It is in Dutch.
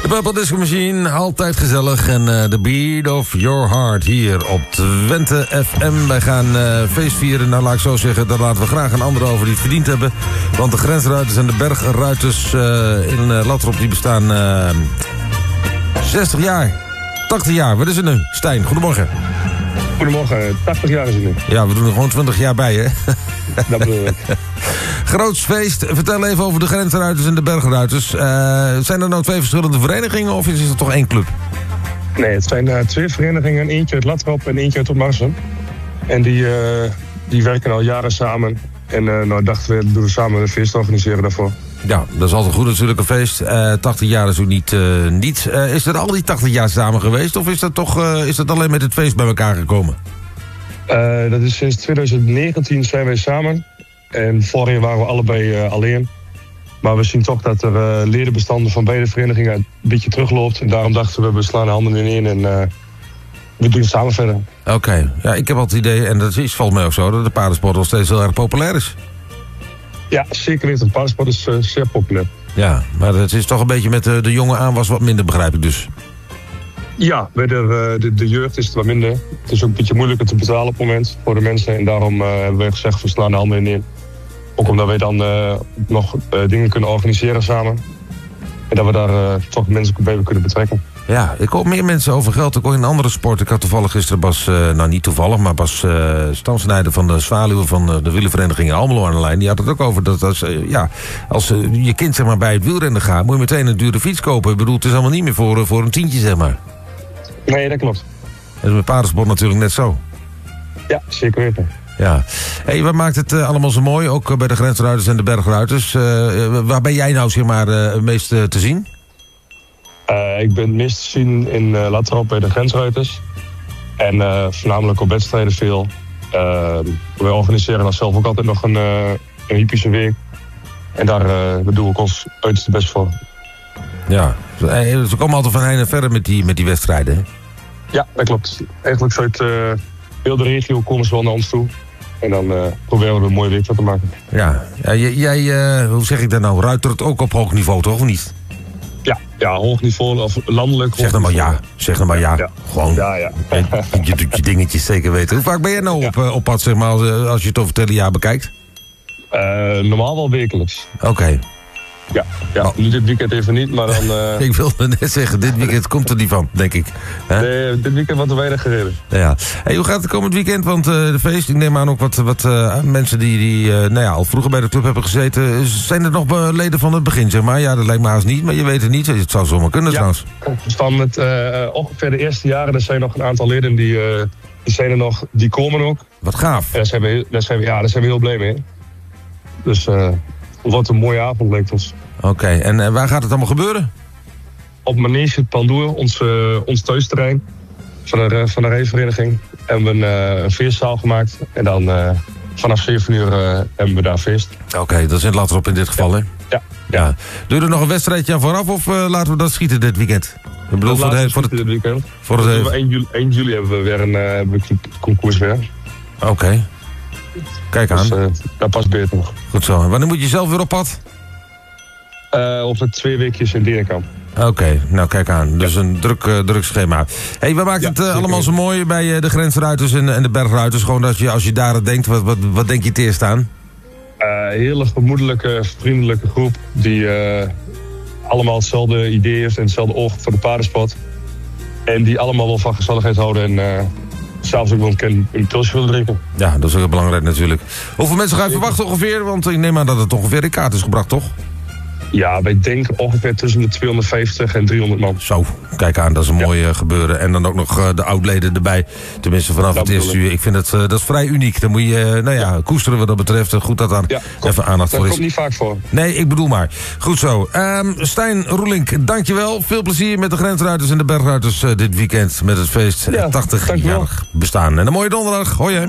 De Purple Disco Machine, altijd gezellig. En The Beat of Your Heart hier op Twente FM. Wij gaan feest vieren. Nou, laat ik zo zeggen, daar laten we graag een ander over die het verdiend hebben. Want de grensruiters en de bergruiters in Latrop die bestaan 60 jaar. 80 jaar, wat is het nu? Stijn, goedemorgen. Goedemorgen, 80 jaar is het nu. Ja, we doen er gewoon 20 jaar bij, hè? Dat bedoel ik. Groots feest. Vertel even over de grensruiters en de bergruiters. Zijn er nou twee verschillende verenigingen of is het toch één club? Nee, het zijn twee verenigingen. Eentje uit Latrop en eentje uit Opmarsum. En die werken al jaren samen. En nou dachten we, doen we samen een feest organiseren daarvoor. Ja, dat is altijd goed natuurlijk, een feest. 80 jaar is ook niet niets. Is dat al die 80 jaar samen geweest? Of is dat toch is dat alleen met het feest bij elkaar gekomen? Dat is sinds 2019 zijn wij samen. En vorig jaar waren we allebei alleen. Maar we zien toch dat er ledenbestanden van beide verenigingen een beetje terugloopt. En daarom dachten we slaan de handen in één en we doen het samen verder. Oké. Ja, ik heb altijd het idee, en dat is volgens mij ook zo, dat de paardensport nog steeds heel erg populair is. Ja, zeker weten. De paardensport is zeer populair. Ja, maar het is toch een beetje met de jonge aanwas wat minder, begrijp ik dus. Ja, bij de jeugd is het wat minder. Het is ook een beetje moeilijker te betalen op het moment voor de mensen. En daarom hebben we gezegd, we slaan de handen in één. Ook omdat wij dan nog dingen kunnen organiseren samen. En dat we daar toch mensen bij kunnen betrekken. Ja, ik hoor meer mensen over geld. Ik hoor in een andere sport. Ik had toevallig gisteren Bas, nou niet toevallig, maar Bas Stamsnijder van de Zwaluwen van de wielervereniging Almelo aan de lijn. Die had het ook over dat als je kind zeg maar bij het wielrennen gaat, moet je meteen een dure fiets kopen. Ik bedoel, het is allemaal niet meer voor een tientje, zeg maar. Nee, dat klopt. Dat is met paardensport natuurlijk net zo. Ja, zeker weten. Ja. Hey, wat maakt het allemaal zo mooi, ook bij de grensruiters en de bergruiters? Waar ben jij nou zeg maar het meest te zien? Ik ben het meest te zien in Latrop bij de grensruiters. En voornamelijk op wedstrijden veel. We organiseren dan zelf ook altijd nog een hippische week. En daar doen we ons uiterste best voor. Ja, ze komen altijd van heen en verder met die wedstrijden, hè? Ja, dat klopt. Eigenlijk zo uit heel de regio komen ze wel naar ons toe. En dan proberen we er een mooie week van te maken. Ja, jij, hoe zeg ik dat nou, ruitert ook op hoog niveau, toch, of niet? Ja, hoog niveau of landelijk. Zeg dan maar ja. Zeg dan maar ja. Gewoon. Ja. Je doet je dingetjes zeker weten. Hoe vaak ben je nou op pad, zeg maar, als je het over het hele jaar bekijkt? Normaal wel wekelijks. Oké. Ja, nu dit weekend even niet, maar dan... Ik wilde net zeggen, dit weekend komt er niet van, denk ik. Nee, dit weekend wordt er weinig gereden. Ja. Hey, hoe gaat het komend weekend? Want de feest, ik neem aan ook wat mensen die al vroeger bij de club hebben gezeten. Zijn er nog leden van het begin, zeg maar? Ja, dat lijkt me haast niet, maar je weet het niet. Het zou zomaar kunnen trouwens. Van het ongeveer de eerste jaren, er zijn nog een aantal leden die zijn er nog, die komen ook. Wat gaaf. Daar zijn we heel blij mee. Dus wat een mooie avond leek ons. Oké, en waar gaat het allemaal gebeuren? Op Manege Pandoer, ons thuisterrein van de rijvereniging. Hebben we een feestzaal gemaakt. En dan vanaf 7 uur hebben we daar feest. Oké, dat is in Latrop in dit geval, hè? Ja. Doe je er nog een wedstrijdje aan vooraf of laten we dat schieten dit weekend? Ik bedoel, dit weekend. 1 juli hebben we weer een concours weer. Oké. Kijk aan. Dus dat past beter nog. Goed zo. En wanneer moet je zelf weer op pad? Over 2 weekjes in Dierenkamp. Oké, nou kijk aan. Dus een druk schema. Hey, wat maakt het allemaal zo mooi bij de grensruiters en de bergruiters? Gewoon als je daar aan denkt, wat denk je het eerst aan? Hele gemoedelijke, vriendelijke groep die allemaal hetzelfde idee heeft en hetzelfde oog voor de paardensport. En die allemaal wel van gezelligheid houden en s'avonds ook wel een pilsje willen drinken. Ja, dat is ook heel belangrijk natuurlijk. Hoeveel mensen ga je verwachten ongeveer? Want ik neem aan dat het ongeveer in kaart is gebracht, toch? Ja, wij denken ongeveer tussen de 250 en 300 man. Zo, kijk aan, dat is een mooi gebeuren. En dan ook nog de oudleden erbij. Tenminste, vanaf het eerste uur. Ik vind dat is vrij uniek. Dan moet je, koesteren wat dat betreft. Goed dat daar even aandacht voor is. Dat komt niet vaak voor. Nee, ik bedoel maar. Goed zo. Stijn Roelink, dankjewel. Veel plezier met de grensruiters en de bergruiters dit weekend. Met het feest 80-jarig bestaan. En een mooie donderdag. Hoi.